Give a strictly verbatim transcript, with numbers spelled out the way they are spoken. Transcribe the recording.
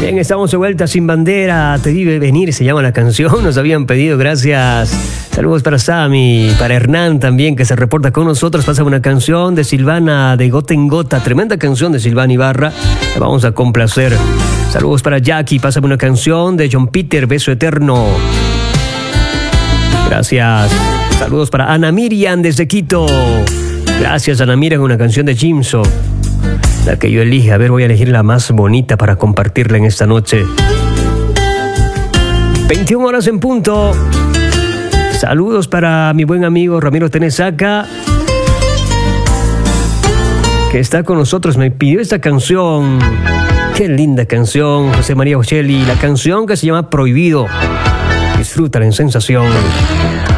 Bien, estamos de vuelta. Sin bandera, te vi venir, se llama la canción. Nos habían pedido, gracias. Saludos para Sammy, para Hernán también, que se reporta con nosotros. Pasa una canción de Silvana de Gota en Gota. Tremenda canción de Silvana Ibarra. La vamos a complacer. Saludos para Jackie. Pásame una canción de John Peter, Beso Eterno. Gracias. Saludos para Ana Miriam desde Quito. Gracias, Ana Miriam, una canción de Jimso. La que yo elija. A ver, voy a elegir la más bonita para compartirla en esta noche. veintiuna horas en punto. Saludos para mi buen amigo Ramiro Tenesaca, que está con nosotros. Me pidió esta canción. Qué linda canción, José María Ocelli. La canción que se llama Prohibido. Disfrútala en Sensación.